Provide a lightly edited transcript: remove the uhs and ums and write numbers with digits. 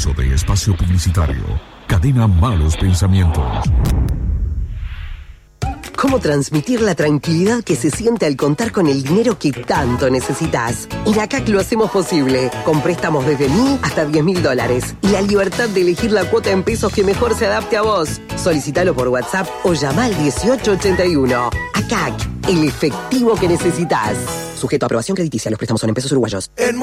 uso de espacio publicitario. Cadena Malos Pensamientos. ¿Cómo transmitir la tranquilidad que se siente al contar con el dinero que tanto necesitas? En ACAC lo hacemos posible, con préstamos desde $1.000 hasta $10.000 y la libertad de elegir la cuota en pesos que mejor se adapte a vos. Solicítalo por WhatsApp o llama al 1881. ACAC, el efectivo que necesitas. Sujeto a aprobación crediticia, los préstamos son en pesos uruguayos.